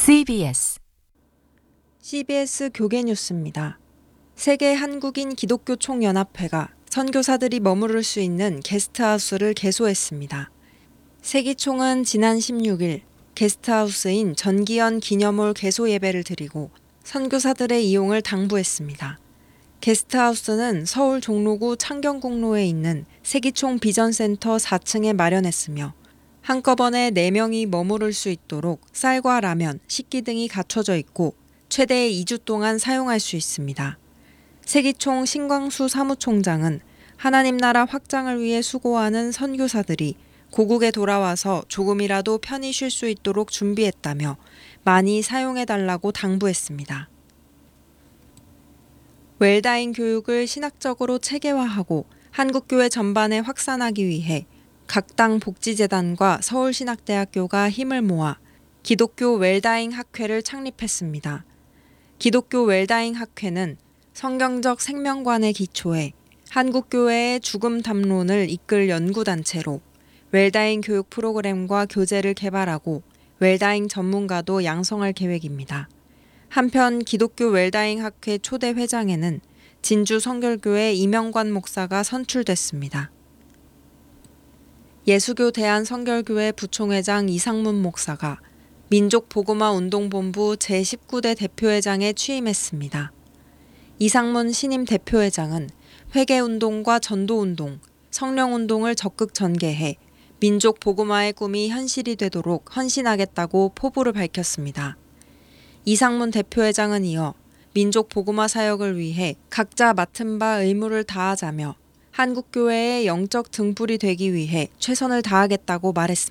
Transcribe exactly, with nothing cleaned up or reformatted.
씨비에스 씨비에스 교계뉴스입니다. 세계 한국인 기독교 총연합회가 선교사들이 머무를 수 있는 게스트하우스를 개소했습니다. 세기총은 지난 십육 일 게스트하우스인 전기현 기념홀 개소 예배를 드리고 선교사들의 이용을 당부했습니다. 게스트하우스는 서울 종로구 창경공로에 있는 세기총 비전센터 사 층에 마련했으며 한꺼번에 네 명이 머무를 수 있도록 쌀과 라면, 식기 등이 갖춰져 있고 최대 이 주 동안 사용할 수 있습니다. 세기총 신광수 사무총장은 하나님 나라 확장을 위해 수고하는 선교사들이 고국에 돌아와서 조금이라도 편히 쉴 수 있도록 준비했다며 많이 사용해달라고 당부했습니다. 웰다잉 교육을 신학적으로 체계화하고 한국교회 전반에 확산하기 위해 각 당 복지재단과 서울신학대학교가 힘을 모아 기독교 웰다잉 학회를 창립했습니다. 기독교 웰다잉 학회는 성경적 생명관에 기초해 한국교회의 죽음 담론을 이끌 연구단체로 웰다잉 교육 프로그램과 교재를 개발하고 웰다잉 전문가도 양성할 계획입니다. 한편 기독교 웰다잉 학회 초대 회장에는 진주 성결교회 이명관 목사가 선출됐습니다. 예수교 대한성결교회 부총회장 이상문 목사가 민족복음화운동본부 제십구 대 대표회장에 취임했습니다. 이상문 신임 대표회장은 회개운동과 전도운동, 성령운동을 적극 전개해 민족복음화의 꿈이 현실이 되도록 헌신하겠다고 포부를 밝혔습니다. 이상문 대표회장은 이어 민족복음화 사역을 위해 각자 맡은 바 의무를 다하자며 한국교회의 영적 등불이 되기 위해 최선을 다하겠다고 말했습니다.